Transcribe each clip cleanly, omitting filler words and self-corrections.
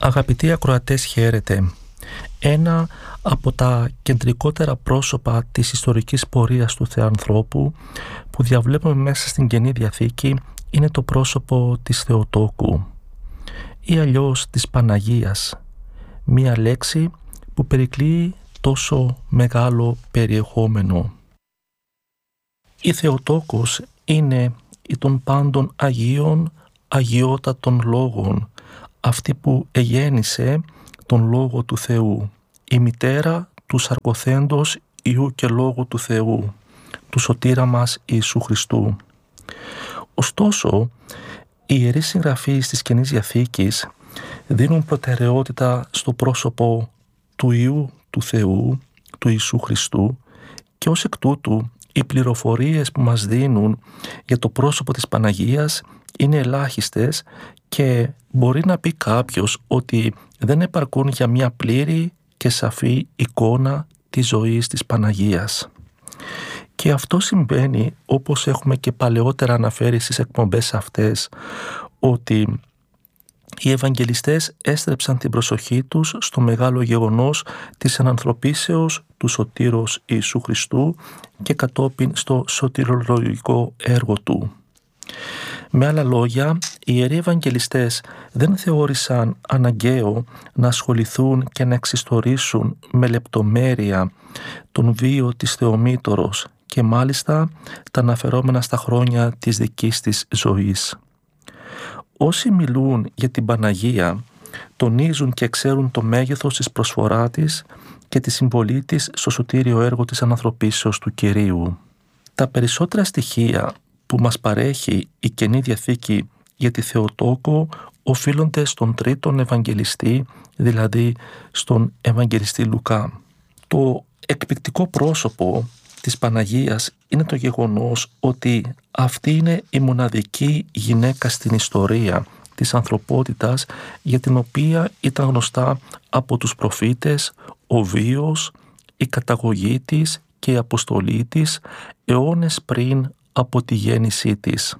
Αγαπητοί ακροατές, χαίρετε. Ένα από τα κεντρικότερα πρόσωπα της ιστορικής πορείας του Θεανθρώπου που διαβλέπουμε μέσα στην Καινή Διαθήκη είναι το πρόσωπο της Θεοτόκου ή αλλιώς της Παναγίας, μία λέξη που περικλείει τόσο μεγάλο περιεχόμενο. Η Θεοτόκος είναι η των πάντων Αγίων, αγιότατων λόγων, αυτή που εγέννησε τον Λόγο του Θεού, η μητέρα του σαρκοθέντος Υιού και Λόγου του Θεού, του σωτήρα μας Ιησού Χριστού. Ωστόσο, οι ιερείς συγγραφείς της Καινής Διαθήκης δίνουν προτεραιότητα στο πρόσωπο του Υιού του Θεού, του Ιησού Χριστού, και ως εκ τούτου οι πληροφορίες που μας δίνουν για το πρόσωπο της Παναγίας είναι ελάχιστες και μπορεί να πει κάποιος ότι δεν επαρκούν για μια πλήρη και σαφή εικόνα της ζωής της Παναγίας. Και αυτό συμβαίνει, όπως έχουμε και παλαιότερα αναφέρει στις εκπομπές αυτές, ότι οι Ευαγγελιστές έστρεψαν την προσοχή τους στο μεγάλο γεγονός της ενανθρωπίσεως του σωτήρος Ιησού Χριστού και κατόπιν στο σωτηρολογικό έργο του. Με άλλα λόγια, οι ιεροί Ευαγγελιστές δεν θεώρησαν αναγκαίο να ασχοληθούν και να εξιστορήσουν με λεπτομέρεια τον βίο της Θεομήτωρος και μάλιστα τα αναφερόμενα στα χρόνια της δικής της ζωής. Όσοι μιλούν για την Παναγία τονίζουν και ξέρουν το μέγεθος της προσφορά της και τη συμβολή της στο σωτήριο έργο της ανθρωπίσεως του Κυρίου. Τα περισσότερα στοιχεία που μας παρέχει η Καινή Διαθήκη για τη Θεοτόκο οφείλονται στον τρίτον Ευαγγελιστή, δηλαδή στον Ευαγγελιστή Λουκά. Το εκπληκτικό πρόσωπο της Παναγίας είναι το γεγονός ότι αυτή είναι η μοναδική γυναίκα στην ιστορία της ανθρωπότητας για την οποία ήταν γνωστά από τους προφήτες ο βίος, η καταγωγή της και η αποστολή της αιώνες πριν από τη γέννησή της.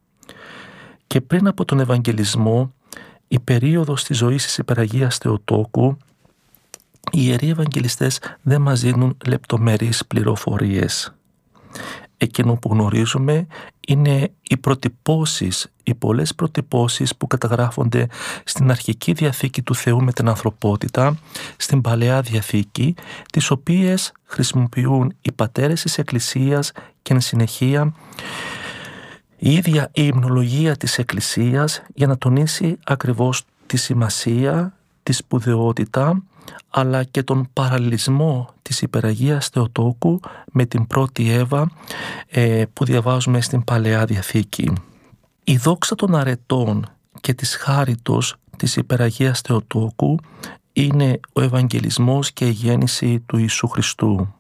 Και πριν από τον Ευαγγελισμό, η περίοδος της ζωής της Υπεραγίας Θεοτόκου, οι ιεροί Ευαγγελιστές δεν μας δίνουν λεπτομερείς πληροφορίες. Εκείνο που γνωρίζουμε είναι οι προτυπώσεις, οι πολλές προτυπώσεις που καταγράφονται στην αρχική Διαθήκη του Θεού με την ανθρωπότητα, στην Παλαιά Διαθήκη, τις οποίες χρησιμοποιούν οι πατέρες της Εκκλησίας και εν συνεχεία η ίδια η υμνολογία της Εκκλησίας για να τονίσει ακριβώς τη σημασία, τη σπουδαιότητα αλλά και τον παραλληλισμό της Υπεραγίας Θεοτόκου με την πρώτη Εύα που διαβάζουμε στην Παλαιά Διαθήκη. Η δόξα των αρετών και της χάριτος της Υπεραγίας Θεοτόκου είναι ο Ευαγγελισμός και η γέννηση του Ιησού Χριστού.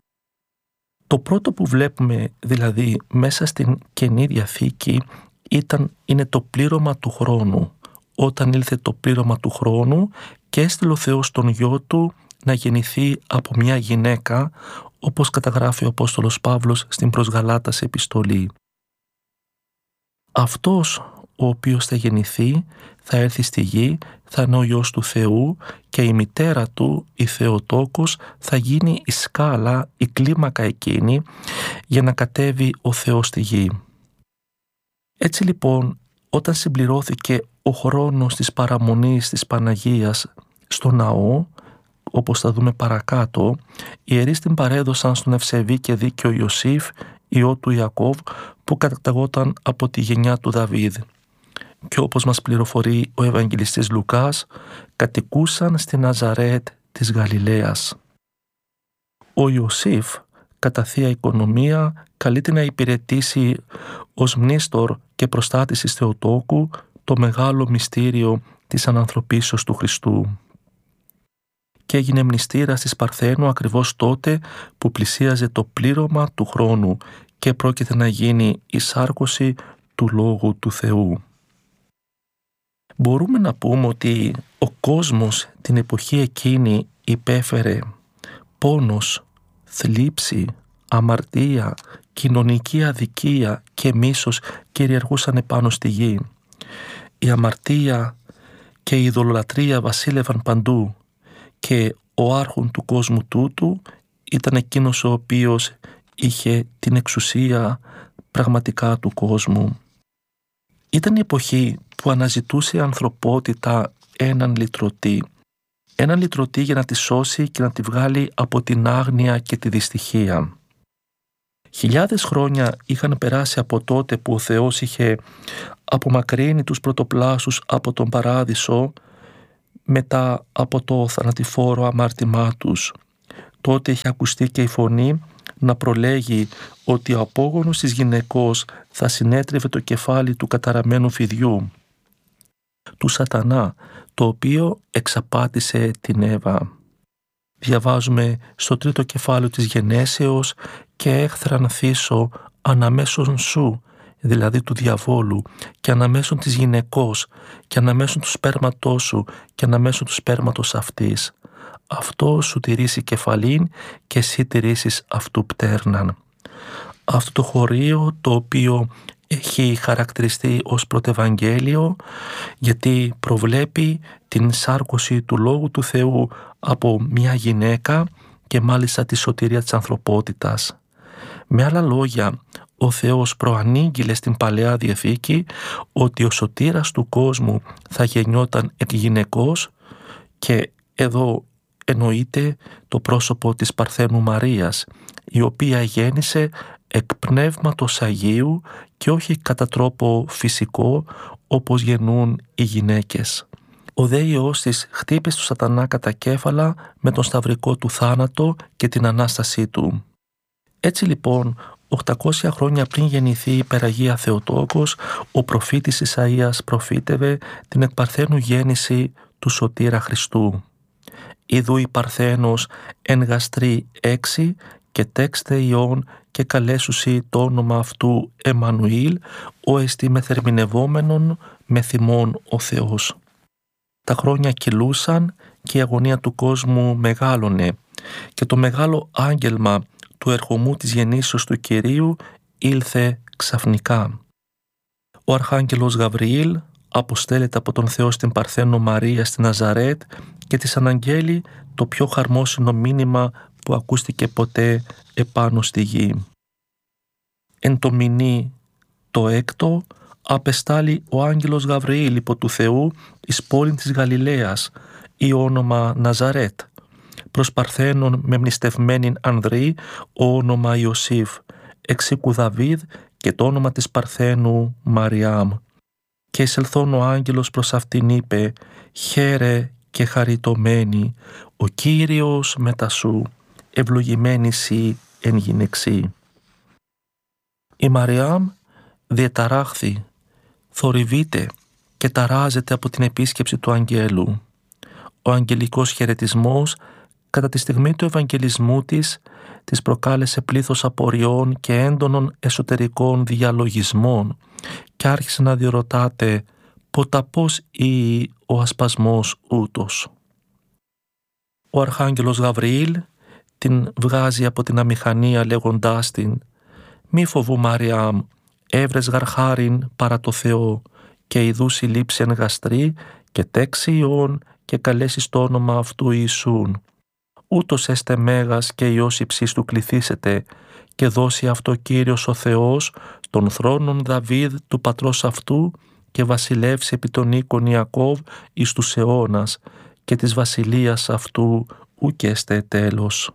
Το πρώτο που βλέπουμε δηλαδή μέσα στην Καινή Διαθήκη είναι το πλήρωμα του χρόνου. Όταν ήλθε το πλήρωμα του χρόνου και έστειλε ο Θεός τον Γιο Του να γεννηθεί από μια γυναίκα, όπως καταγράφει ο Απόστολος Παύλος στην προς Γαλάτας επιστολή. Αυτός ο οποίος θα γεννηθεί, θα έρθει στη γη, θα είναι ο Υιός του Θεού και η μητέρα του, η Θεοτόκος, θα γίνει η σκάλα, η κλίμακα εκείνη για να κατέβει ο Θεός στη γη. Έτσι λοιπόν, όταν συμπληρώθηκε ο χρόνος της παραμονής της Παναγίας στο ναό, όπως θα δούμε παρακάτω, οι ιερείς την παρέδωσαν στον ευσεβή και δίκαιο Ιωσήφ, ιό του Ιακώβ, που καταγόταν από τη γενιά του Δαβίδ. Και όπως μας πληροφορεί ο Ευαγγελιστής Λουκάς, κατοικούσαν στη Ναζαρέτ της Γαλιλαίας. Ο Ιωσήφ, κατά θεία οικονομία, καλείται να υπηρετήσει ως μνήστορ και προστάτης της Θεοτόκου το μεγάλο μυστήριο της ανανθρωπίσεως του Χριστού. Και έγινε μνηστήρας της Παρθένου ακριβώς τότε που πλησίαζε το πλήρωμα του χρόνου και πρόκειται να γίνει η σάρκωση του Λόγου του Θεού. Μπορούμε να πούμε ότι ο κόσμος την εποχή εκείνη υπέφερε πόνος, θλίψη, αμαρτία, κοινωνική αδικία και μίσος κυριαρχούσαν επάνω στη γη. Η αμαρτία και η ειδωλολατρία βασίλευαν παντού και ο άρχον του κόσμου τούτου ήταν εκείνος ο οποίος είχε την εξουσία πραγματικά του κόσμου. Ήταν η εποχή που αναζητούσε η ανθρωπότητα έναν λυτρωτή. Έναν λυτρωτή για να τη σώσει και να τη βγάλει από την άγνοια και τη δυστυχία. Χιλιάδες χρόνια είχαν περάσει από τότε που ο Θεός είχε απομακρύνει τους πρωτοπλάσους από τον παράδεισο μετά από το θανατηφόρο αμάρτημά τους. Τότε είχε ακουστεί και η φωνή να προλέγει ότι ο απόγονος της γυναικός θα συνέτριβε το κεφάλι του καταραμένου φιδιού, του Σατανά, το οποίο εξαπάτησε την Εύα. Διαβάζουμε στο 3ο κεφάλαιο της Γενέσεως «Και έχθραν θύσω αναμέσων σου», δηλαδή του διαβόλου, και αναμέσων της γυναικός, και αναμέσων του σπέρματός σου, και αναμέσων του σπέρματος αυτής. Αυτό σου τηρήσει κεφαλήν και εσύ τηρήσεις αυτού πτέρναν. Αυτό το χωρίο το οποίο έχει χαρακτηριστεί ως πρωτευαγγέλιο γιατί προβλέπει την σάρκωση του Λόγου του Θεού από μια γυναίκα και μάλιστα τη σωτηρία της ανθρωπότητας. Με άλλα λόγια, ο Θεός προανήγγειλε στην Παλαιά Διαθήκη ότι ο σωτήρας του κόσμου θα γεννιόταν εκ γυναικός και εδώ εννοείται το πρόσωπο της Παρθένου Μαρίας, η οποία γέννησε εκ πνεύματος Αγίου και όχι κατά τρόπο φυσικό όπως γεννούν οι γυναίκες. Ο δε Υιός της χτύπησε του Σατανά κατά κέφαλα με τον σταυρικό του θάνατο και την Ανάστασή του. Έτσι λοιπόν, 800 χρόνια πριν γεννηθεί η υπεραγία Θεοτόκος, ο προφήτης Ισαΐας προφήτευε την εκ Παρθένου γέννηση του Σωτήρα Χριστού. Ιδού η Παρθένος εν γαστρή 6 και τέξτε Υιόν και καλέσουσι το όνομα αυτού Εμμανουήλ, ο εστί μεθερμινευόμενον με θυμών ο Θεός. Τα χρόνια κυλούσαν και η αγωνία του κόσμου μεγάλωνε και το μεγάλο άγγελμα του ερχομού της γεννήσεως του Κυρίου ήλθε ξαφνικά. Ο Αρχάγγελος Γαβριήλ αποστέλλεται από τον Θεό στην Παρθένο Μαρία στη Ναζαρέτ και της αναγγέλει το πιο χαρμόσυνο μήνυμα που ακούστηκε ποτέ επάνω στη γη. Εν το μηνύ το 6ο απεστάλλει ο άγγελος Γαβριήλ υπό του Θεού εις πόλην της Γαλιλαίας, η όνομα Ναζαρέτ, προς Παρθένον με μνηστευμένην ανδρή, ο όνομα Ιωσήφ, εξήκου Δαβίδ και το όνομα της Παρθένου Μαριάμ. Και εισελθών ο άγγελος προς αυτήν είπε, «Χαίρε και χαριτωμένη, ο Κύριος μετά σου, ευλογημένη σοι εν γυναιξί». Η Μαριάμ διεταράχθη, θορυβείται και ταράζεται από την επίσκεψη του αγγέλου. Ο αγγελικός χαιρετισμός κατά τη στιγμή του ευαγγελισμού της προκάλεσε πλήθος απορριών και έντονων εσωτερικών διαλογισμών και άρχισε να διερωτάται ποτα πώς ή ο ασπασμός ούτως. Ο Αρχάγγελος Γαβριήλ την βγάζει από την αμηχανία λέγοντάς την «Μη φοβού Μαριάμ, έβρες γαρχάριν παρά το Θεό και ιδού συλλήψη εν γαστρή και τέξει Υιόν και καλέσεις το όνομα αυτού Ιησούν. Ούτως έστε μέγας και Υιός υψίστου κληθήσετε και δώσει αυτό Κύριος ο Θεός των θρόνων Δαβίδ του πατρός αυτού και βασιλεύσει επί των οίκων Ιακώβ εις τους αιώνας και της βασιλείας αυτού ουκ έστε τέλος».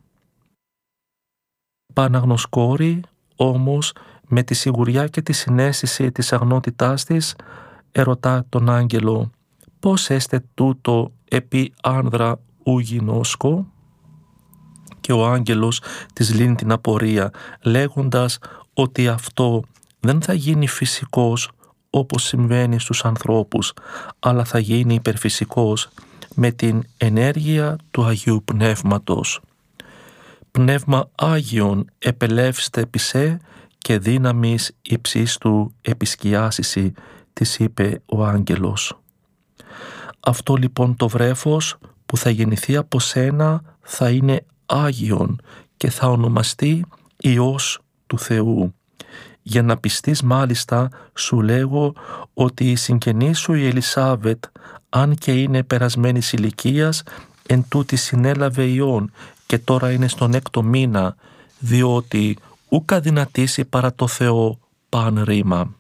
Πάναγνος κόρη όμως με τη σιγουριά και τη συναίσθηση της αγνότητάς της ερωτά τον άγγελο «Πώς έστε τούτο επί άνδρα ου γινώσκω?» Και ο άγγελος της λύνει την απορία λέγοντας ότι αυτό δεν θα γίνει φυσικός όπως συμβαίνει στους ανθρώπους, αλλά θα γίνει υπερφυσικός με την ενέργεια του Αγίου Πνεύματος. «Πνεύμα Άγιον επελεύστε επί σε και δύναμις υψίστου επισκιάσισι», της είπε ο άγγελος. Αυτό λοιπόν το βρέφος που θα γεννηθεί από σένα θα είναι Άγιον και θα ονομαστεί Υιός του Θεού, Για να πιστείς μάλιστα, σου λέγω ότι η συγγενή σου η Ελισάβετ, αν και είναι περασμένης ηλικίας, εν τούτη συνέλαβε ιόν και τώρα είναι στον 6ο μήνα, διότι ούκ αδυνατήσει παρά το Θεό παν ρήμα.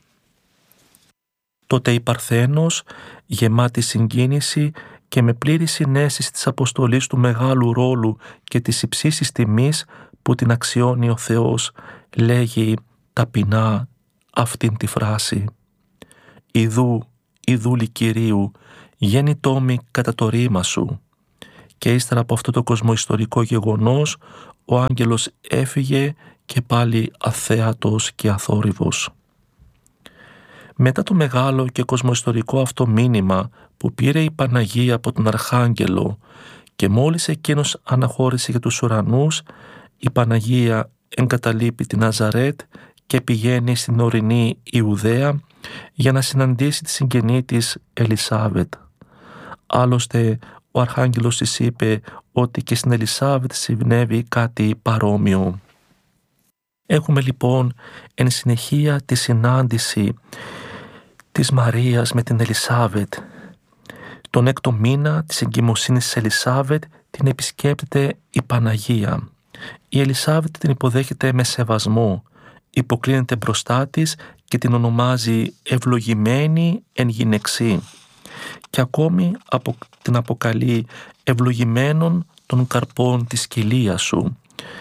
Τότε η Παρθένος, γεμάτη συγκίνηση και με πλήρη συναίσθηση της αποστολής του μεγάλου ρόλου και της υψίστης τιμής που την αξιώνει ο Θεός, λέγει ταπεινά αυτήν τη φράση: «Ιδού, η δούλη Κυρίου, γέννητό μη κατά το ρήμα σου». Και ύστερα από αυτό το κοσμοϊστορικό γεγονός, ο άγγελος έφυγε και πάλι αθέατος και αθόρυβος. Μετά το μεγάλο και κοσμοϊστορικό αυτό μήνυμα που πήρε η Παναγία από τον Αρχάγγελο και μόλις εκείνος αναχώρησε για τους ουρανούς, η Παναγία εγκαταλείπει την Ναζαρέτ και πηγαίνει στην ορεινή Ιουδαία για να συναντήσει τη συγγενή της Ελισάβετ. Άλλωστε, ο Αρχάγγελος της είπε ότι και στην Ελισάβετ συμβαίνει κάτι παρόμοιο. Έχουμε λοιπόν εν συνεχεία τη συνάντηση της Μαρίας με την Ελισάβετ. Τον 6ο μήνα της εγκυμοσύνης της Ελισάβετ την επισκέπτεται η Παναγία. Η Ελισάβετ την υποδέχεται με σεβασμό, υποκλίνεται μπροστά της και την ονομάζει ευλογημένη εν γυναιξή και ακόμη την αποκαλεί ευλογημένων των καρπών της κοιλίας σου.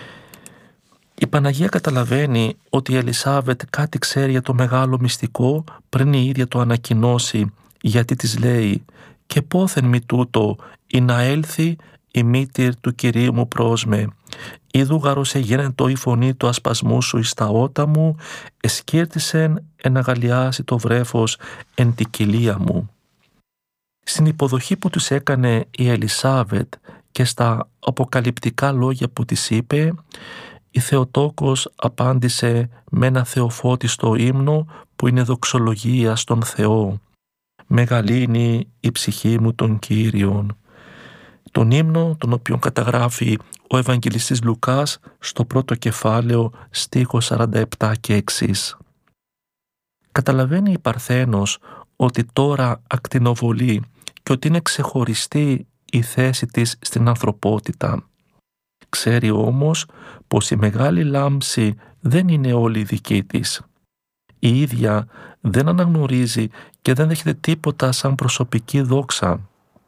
Η Παναγία καταλαβαίνει ότι η Ελισάβετ κάτι ξέρει για το μεγάλο μυστικό πριν η ίδια το ανακοινώσει, γιατί της λέει «Και πόθεν μη τούτο ή να έλθει η μήτηρ του Κυρίου μου προς με. Είδου γαρός εγένετο η φωνή του ασπασμού σου εις τα ότα μου, εσκύρτησεν εν αγαλιάσει το βρέφος εν τη κοιλία μου». Στην υποδοχή που τους έκανε η Ελισάβετ και στα αποκαλυπτικά λόγια που της είπε, η Θεοτόκος απάντησε με ένα θεοφώτιστο ύμνο που είναι δοξολογία στον Θεό. «Μεγαλύνει η ψυχή μου τον Κύριον». Τον ύμνο τον οποίον καταγράφει ο Ευαγγελιστής Λουκάς στο 1ο κεφάλαιο στίχος 47 και εξής. Καταλαβαίνει η Παρθένος ότι τώρα ακτινοβολεί και ότι είναι ξεχωριστή η θέση της στην ανθρωπότητα. Ξέρει όμως πως η μεγάλη λάμψη δεν είναι όλη δική της. Η ίδια δεν αναγνωρίζει και δεν δέχεται τίποτα σαν προσωπική δόξα.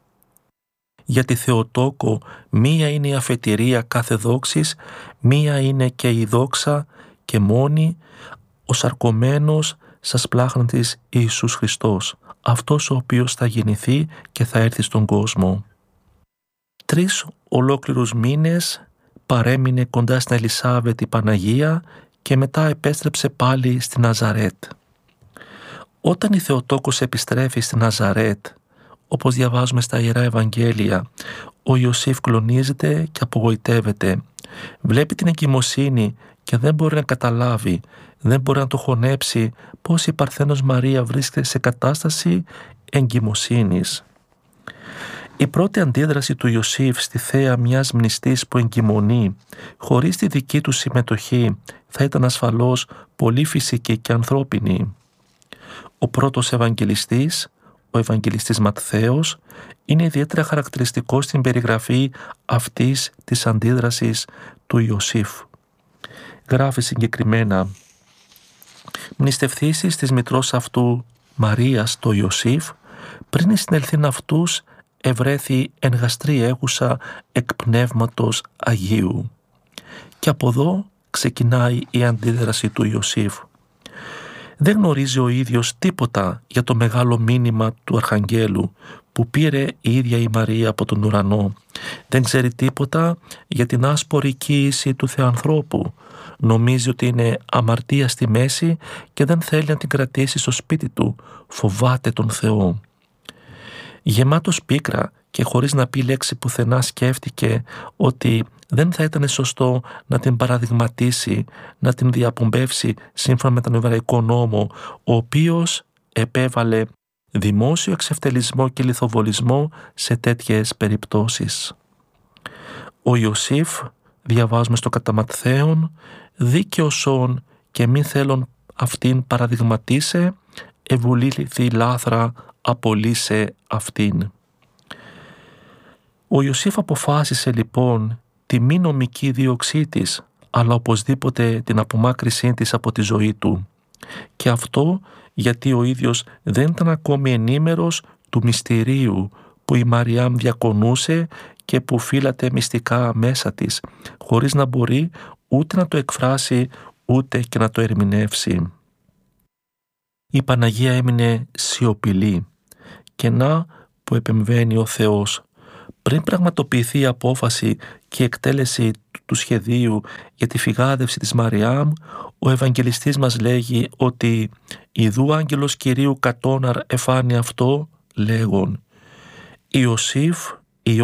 Για τη Θεοτόκο μία είναι η αφετηρία κάθε δόξης, μία είναι και η δόξα και μόνη ο σαρκωμένος στα σπλάχνα της Ιησούς Χριστός, αυτός ο οποίος θα γεννηθεί και θα έρθει στον κόσμο. 3 ολόκληρους μήνες παρέμεινε κοντά στην Ελισάβετ η Παναγία και μετά επέστρεψε πάλι στη Ναζαρέτ. Όταν η Θεοτόκος επιστρέφει στη Ναζαρέτ, όπως διαβάζουμε στα Ιερά Ευαγγέλια, ο Ιωσήφ κλονίζεται και απογοητεύεται. Βλέπει την εγκυμοσύνη και δεν μπορεί να καταλάβει, δεν μπορεί να το χωνέψει πως η Παρθένος Μαρία βρίσκεται σε κατάσταση εγκυμοσύνης. Η πρώτη αντίδραση του Ιωσήφ στη θέα μιας μνηστής που εγκυμονεί, χωρίς τη δική του συμμετοχή, θα ήταν ασφαλώς πολύ φυσική και ανθρώπινη. Ο πρώτος Ευαγγελιστής, ο Ευαγγελιστής Ματθαίος, είναι ιδιαίτερα χαρακτηριστικός στην περιγραφή αυτής της αντίδρασης του Ιωσήφ. Γράφει συγκεκριμένα «Μνηστευθήσεις της μητρός αυτού Μαρίας το Ιωσήφ, πριν συνελθήν αυτούς ευρέθη εν γαστρή έγουσα εκ πνεύματος Αγίου». Και από εδώ ξεκινάει η αντίδραση του Ιωσήφ. Δεν γνωρίζει ο ίδιος τίποτα για το μεγάλο μήνυμα του Αρχαγγέλου που πήρε η ίδια η Μαρία από τον ουρανό. Δεν ξέρει τίποτα για την άσπορη κοίηση του Θεανθρώπου. Νομίζει ότι είναι αμαρτία στη μέση και δεν θέλει να την κρατήσει στο σπίτι του. Φοβάται τον Θεό. Γεμάτος πίκρα και χωρίς να πει λέξη πουθενά σκέφτηκε ότι δεν θα ήταν σωστό να την παραδειγματίσει, να την διαπομπεύσει σύμφωνα με τον Εβραϊκό νόμο, ο οποίος επέβαλε δημόσιο εξευτελισμό και λιθοβολισμό σε τέτοιες περιπτώσεις. Ο Ιωσήφ, διαβάζουμε στο κατά Ματθαίον, δίκαιος όν και μη θέλων αυτήν παραδειγματίσε, ευουλήθη λάθρα απολύσε αυτήν. Ο Ιωσήφ αποφάσισε λοιπόν τη μη νομική δίωξή της, αλλά οπωσδήποτε την απομάκρυσή της από τη ζωή του. Και αυτό γιατί ο ίδιος δεν ήταν ακόμη ενήμερος του μυστηρίου που η Μαριάμ διακονούσε και που φύλατε μυστικά μέσα της, χωρίς να μπορεί ούτε να το εκφράσει ούτε και να το ερμηνεύσει. Η Παναγία έμεινε σιωπηλή και να που επεμβαίνει ο Θεός. Πριν πραγματοποιηθεί η απόφαση και η εκτέλεση του σχεδίου για τη φυγάδευση της Μαριάμ, ο Ευαγγελιστής μας λέγει ότι «Ιδού άγγελος Κυρίου κατώναρ εφάνει αυτό, λέγον, Ιωσήφ